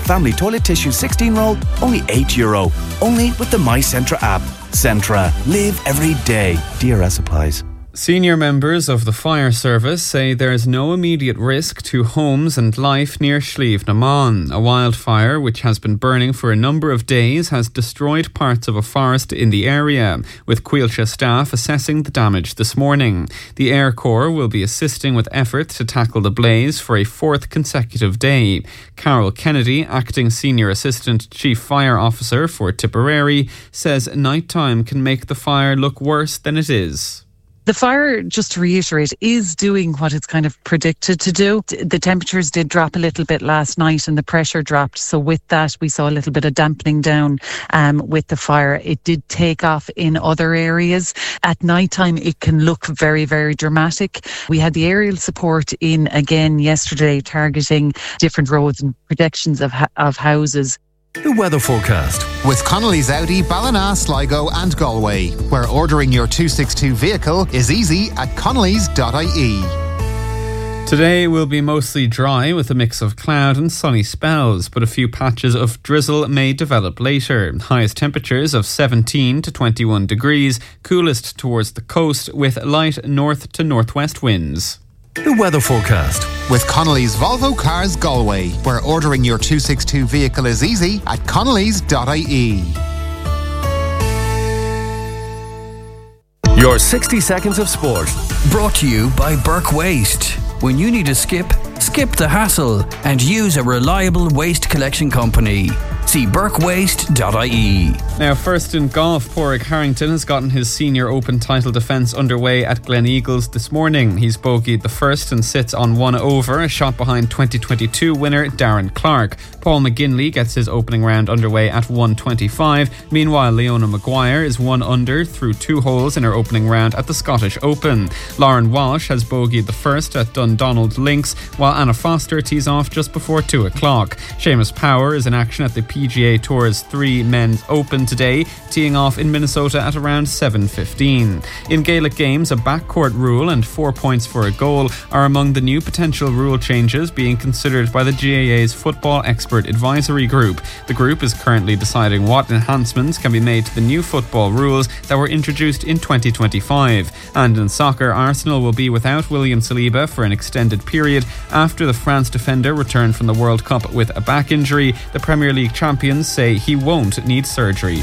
family toilet tissue 16 roll, only €8. Only with the My Centra app. Centra. Live every day. DRS applies. Senior members of the fire service say there is no immediate risk to homes and life near Slieve na Mon. A wildfire, which has been burning for a number of days, has destroyed parts of a forest in the area, with Coillte staff assessing the damage this morning. The Air Corps will be assisting with efforts to tackle the blaze for a fourth consecutive day. Carol Kennedy, Acting Senior Assistant Chief Fire Officer for Tipperary, says nighttime can make the fire look worse than it is. The fire, just to reiterate, is doing what it's kind of predicted to do. The temperatures did drop a little bit last night and the pressure dropped. So with that, we saw a little bit of dampening down with the fire. It did take off in other areas. At night time, it can look very, very dramatic. We had the aerial support in again yesterday, targeting different roads and projections of houses. The weather forecast with Connolly's Audi, Ballina, Sligo and Galway, where ordering your 262 vehicle is easy at connolly's.ie. Today will be mostly dry with a mix of cloud and sunny spells, but a few patches of drizzle may develop later. Highest temperatures of 17 to 21 degrees, coolest towards the coast with light north to northwest winds. The weather forecast with Connolly's Volvo Cars Galway, where ordering your 262 vehicle is easy at connolly's.ie. Your 60 seconds of sport, brought to you by Burke Waste. When you need a skip the hassle and use a reliable waste collection company. See burkewaste.ie. Now, first in golf, Padraig Harrington has gotten his senior Open title defence underway at Glen Eagles this morning. He's bogeyed the first and sits on 1 over, a shot behind 2022 winner Darren Clarke. Paul McGinley gets his opening round underway at 125. Meanwhile, Leona Maguire is 1 under through 2 holes in her opening round at the Scottish Open. Lauren Walsh has bogeyed the first at Dundonald Links, while Anna Foster tees off just before 2 o'clock. Seamus Power is in action at the PGA Tour's 3 Men's Open today, teeing off in Minnesota at around 7:15. In Gaelic games, a backcourt rule and 4 points for a goal are among the new potential rule changes being considered by the GAA's Football Expert Advisory Group. The group is currently deciding what enhancements can be made to the new football rules that were introduced in 2025. And in soccer, Arsenal will be without William Saliba for an extended period after the France defender returned from the World Cup with a back injury. The Premier League champions say he won't need surgery.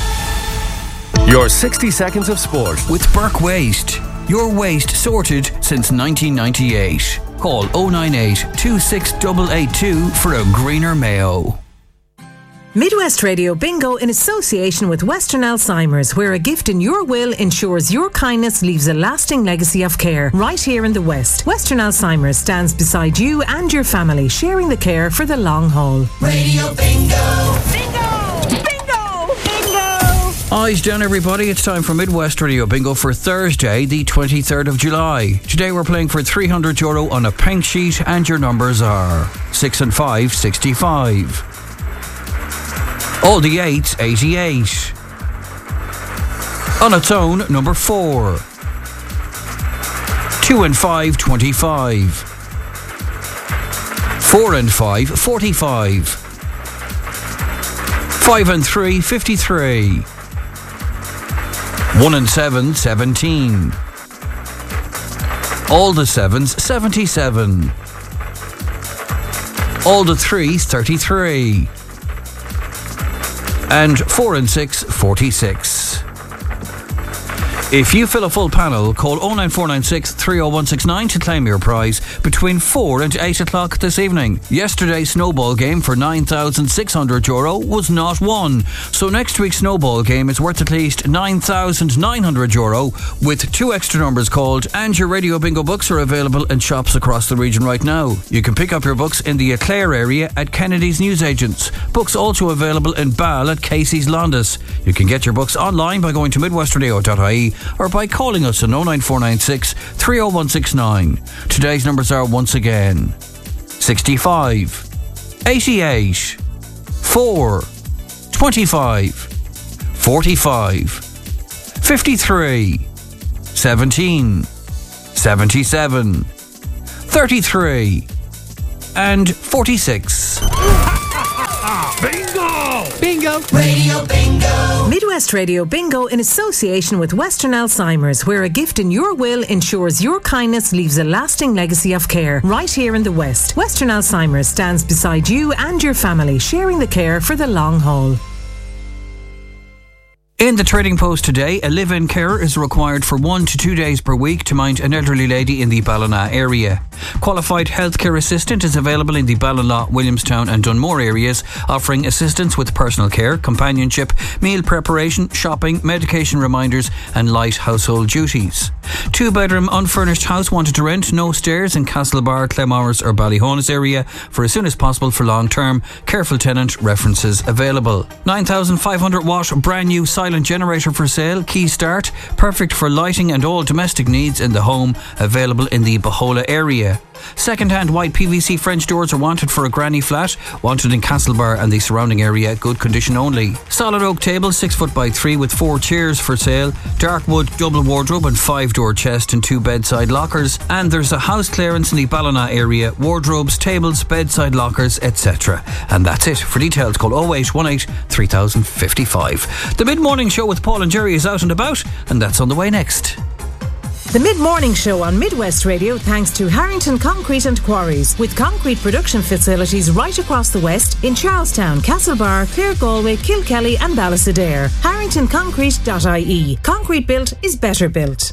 Your 60 seconds of sport with Burke Waste. Your waste sorted since 1998. Call 098 26882 for a greener Mayo. Midwest Radio Bingo in association with Western Alzheimer's, where a gift in your will ensures your kindness leaves a lasting legacy of care right here in the West. Western Alzheimer's stands beside you and your family, sharing the care for the long haul. Radio Bingo! Bingo! Bingo! Bingo! Eyes down, everybody. It's time for Midwest Radio Bingo for Thursday, the 23rd of July. Today we're playing for €300 on a pink sheet, and your numbers are 6 and 5, 65. All the 8s, 88. On its own, number 4. 2 and 5, 25. 4 and 5, 45. 5 and 3, 53. 1 and 7, 17. All the 7s, 77. All the 3s, 33. And 4 and 6, 46. If you fill a full panel, call 09496 30169 to claim your prize between 4 and 8 o'clock this evening. Yesterday's snowball game for €9,600 was not won, so next week's snowball game is worth at least €9,900 with 2 extra numbers called, and your Radio Bingo books are available in shops across the region right now. You can pick up your books in the Eclair area at Kennedy's Newsagents. Books also available in Ball at Casey's Londis. You can get your books online by going to midwestradio.ie or by calling us on 09496 30169. Today's numbers are once again 65, 88, 4, 25, 45, 53, 17, 77, 33 and 46. Bingo. Radio Bingo. Midwest Radio Bingo in association with Western Alzheimer's, where a gift in your will ensures your kindness leaves a lasting legacy of care. Right here in the West, Western Alzheimer's stands beside you and your family, sharing the care for the long haul. In the Trading Post today, a live-in carer is required for 1 to 2 days per week to mind an elderly lady in the Ballina area. Qualified healthcare assistant is available in the Ballinlaw, Williamstown and Dunmore areas, offering assistance with personal care, companionship, meal preparation, shopping, medication reminders and light household duties. 2-bedroom unfurnished house wanted to rent, no stairs in Castlebar, Clemorris or Ballyhonus area for as soon as possible for long term. Careful tenant, references available. 9,500 watt brand new silent generator for sale, key start, perfect for lighting and all domestic needs in the home, available in the Bahola area. Second-hand white PVC French doors are wanted for a granny flat, wanted in Castlebar and the surrounding area, good condition only. Solid oak table, 6 foot by 3 with 4 chairs for sale, dark wood double wardrobe and 5-door chest and 2 bedside lockers. And there's a house clearance in the Ballina area, wardrobes, tables, bedside lockers, etc. And that's it. For details, call 0818 3055. The Mid-Morning Show with Paul and Jerry is out and about, and that's on the way next. The Mid-Morning Show on Midwest Radio thanks to Harrington Concrete and Quarries, with concrete production facilities right across the West in Charlestown, Castlebar, Clare, Galway, Kilkelly and Ballysadare. HarringtonConcrete.ie. Concrete built is better built.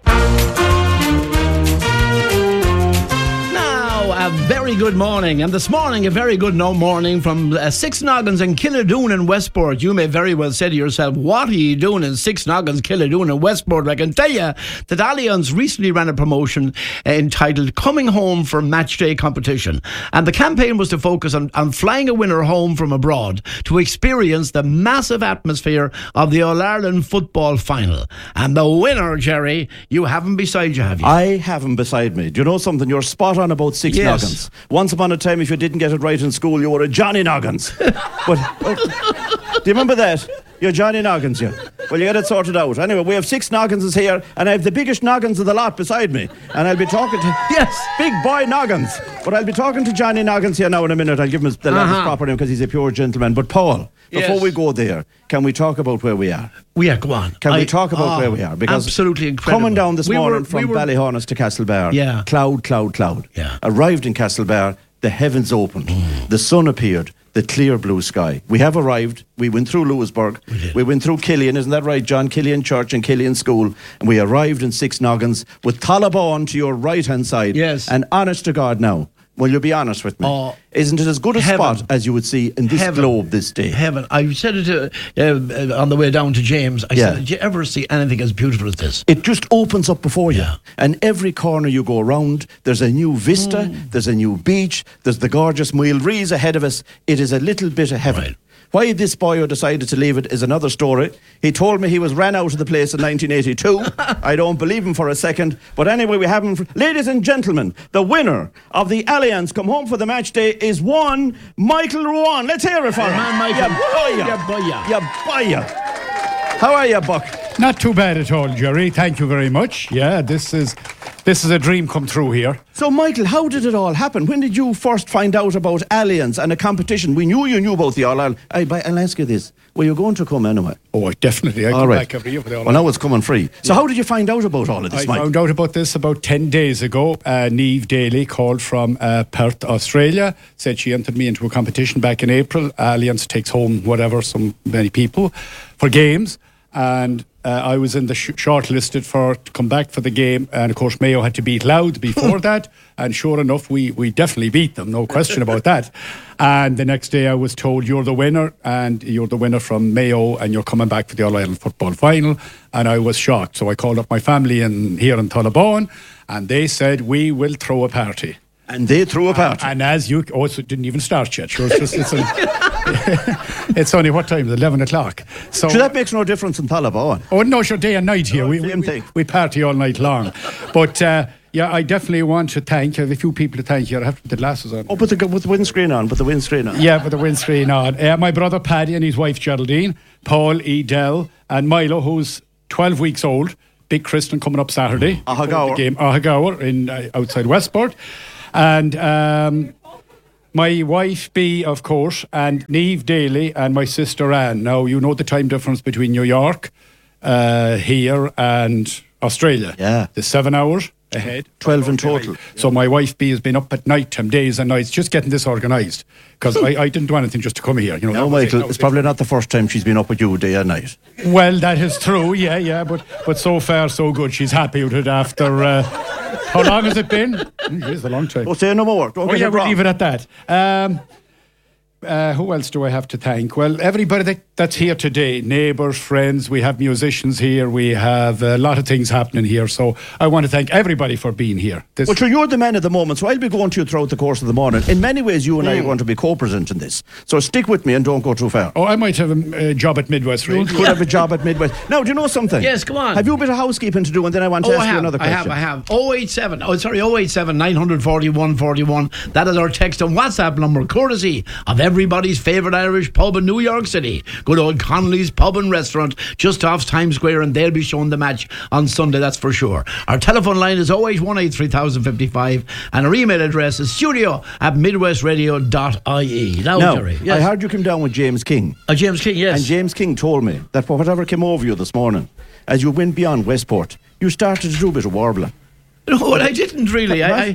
A very good morning, and this morning a very good morning from Six Noggins in Killadoon in Westport. You may very well say to yourself, what are you doing in Six Noggins, Killadoon in Westport? I can tell you that Allianz recently ran a promotion entitled Coming Home for Match Day Competition, and the campaign was to focus on flying a winner home from abroad to experience the massive atmosphere of the All-Ireland football final. And the winner, Jerry, you haven't beside you, have you? I haven't beside me. Do you know something? You're spot on about Six Noggins. Once upon a time, if you didn't get it right in school, you were a Johnny Noggins. But do you remember that? You're Johnny Noggins, you. Well, you get it sorted out. Anyway, we have 6 Noggins here, and I have the biggest Noggins of the lot beside me. And I'll be talking to... Yes, big boy Noggins. But I'll be talking to Johnny Noggins here now in a minute. I'll give him the last proper name because he's a pure gentleman. But Paul, before we go there, can we talk about where we are? We are, go on. Can we talk about where we are? Because absolutely incredible. Coming down this morning from Ballyhonus to Castlebar, cloud. Yeah. Arrived in Castlebar, the heavens opened, the sun appeared, the clear blue sky. We have arrived. We went through Lewisburg. We went through Killian, isn't that right, John? Killian Church and Killian School. And we arrived in Six Noggins with Tullabone to your right-hand side. Yes. And honest to God now, will you be honest with me? Isn't it as good a spot as you would see in this globe this day? Heaven. I said it on the way down to James. I said, did you ever see anything as beautiful as this? It just opens up before you. And every corner you go around, there's a new vista, there's a new beach, there's the gorgeous Muil Rees ahead of us. It is a little bit of heaven. Right. Why this boy decided to leave it is another story. He told me he was ran out of the place in 1982. I don't believe him for a second. But anyway, we have him. Ladies and gentlemen, the winner of the Allianz Come Home for the Match Day is one Michael Ruan. Let's hear it for him. Yeah, how are you, Buck? Not too bad at all, Jerry. Thank you very much. Yeah, this is a dream come true here. So, Michael, how did it all happen? When did you first find out about Allianz and a competition? We knew you knew about the All-Ireland. I'll ask you this. Were you going to come anyway? Oh, definitely. I come back every year for the All-Ireland. Well, now it's coming free. So how did you find out about all of this, Mike? I found out about this about 10 days ago. Niamh Daly called from Perth, Australia, said she entered me into a competition back in April. Allianz takes home many people for games. And I was in the shortlisted to come back for the game, and of course Mayo had to beat Louth before that, and sure enough we definitely beat them, no question about that. And the next day I was told, you're the winner, and you're the winner from Mayo, and you're coming back for the All-Ireland football final. And I was shocked, so I called up my family here in Tullabone, and they said, we will throw a party. And they threw a party. And as you... Oh, it didn't even start yet. Sure, it's only what time? 11 o'clock. So that makes no difference in Tullabone. Oh, no, sure, day and night here. We party all night long. But... I definitely want to thank. I have a few people to thank here. I have to put the glasses on. Oh, with the windscreen on. Yeah, with the windscreen on. My brother Paddy and his wife Geraldine, Paul E. Dell, and Milo, who's 12 weeks old. Big Christian coming up Saturday. Ahagaur. Game Ahagaur in outside Westport. And My wife Bea, of course, and Niamh Daly, and my sister Anne. Now, you know the time difference between New York, here, and Australia. Yeah. The 7 hours ahead. 12 in total. So my wife Bea has been up at night time, days and nights, just getting this organised. Because I didn't do anything just to come here. You know, no, Michael, it's probably not the first time she's been up with you day and night. Well, that is true, yeah, but so far so good. She's happy with it after... how long has it been? It's a long time. Oh, say no more. Don't get it we'll wrong. leave it at that. Who else do I have to thank? Well, everybody that's here today, neighbours, friends, we have musicians here, we have a lot of things happening here, so I want to thank everybody for being here. Well, sure, you're the man at the moment, so I'll be going to you throughout the course of the morning. In many ways, you and I are going to be co-presenting this, so stick with me and don't go too far. Oh, I might have a job at Midwest Radio. You could have a job at Midwest. Now, do you know something? Yes, come on. Have you a bit of housekeeping to do, and then I want to ask you another question? I have. 087 940 141. That is our text and WhatsApp number, courtesy of everybody's favourite Irish pub in New York City. Good old Connolly's Pub and Restaurant, just off Times Square, and they'll be showing the match on Sunday, that's for sure. Our telephone line is 0818 3055, and our email address is studio@midwestradio.ie. Now, Jerry, yes. I heard you came down with James King. James King, yes. And James King told me that for whatever came over you this morning, as you went beyond Westport, you started to do a bit of warbling. No, well, I didn't really. I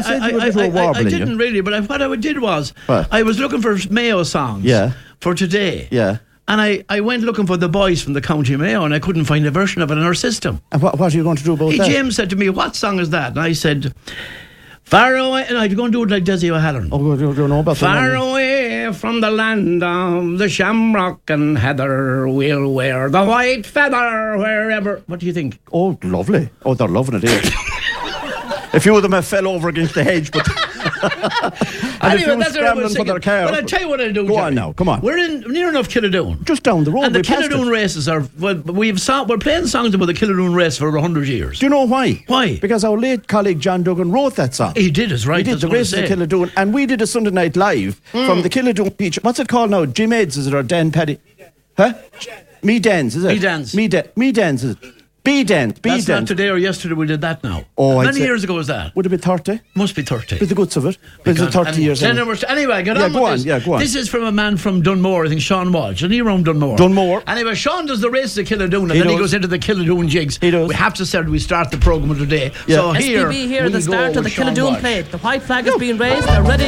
didn't really, but what I did was, I was looking for Mayo songs for today. Yeah. And I went looking for The Boys from the County Mayo, and I couldn't find a version of it in our system. And what are you going to do about that? James said to me, what song is that? And I said, far away, and I'd go and do it like Desi O'Halloran. Oh, you don't know about that. Far away from the land of the shamrock and heather, we'll wear the white feather wherever. What do you think? Oh, lovely. Oh, they're loving it here. A few of them have fell over against the hedge, but anyway, that's what I was for their car. But I'll tell you what I'll do. Go on now, come on. We're near enough Killadoon. Just down the road. And the Killadoon races are, we're playing songs about the Killadoon race for 100 years. Do you know why? Why? Because our late colleague John Duggan wrote that song. He did, it's right. He did the races of Killadoon, and we did a Sunday night live from the Killadoon beach. What's it called now? Jim Eds, is it, or Dan Paddy? Huh? Me Dance, is it? Me Dance. Me Dance, is it? B-Dance. That's not today or yesterday we did that now. Oh, How many years ago was that? Would it be 30? Must be 30. With the guts of it. It's 30 years ago. Anyway, get on with this. Yeah, go on. This is from a man from Dunmore, I think Sean Walsh. And he around Dunmore. Anyway, Sean does the races of Killadoon, and then he goes into the Killadoon jigs. He does. We have to say we start the programme today. Yeah. So SPB here at the start of the Killadoon plate. The white flag is being raised. They're ready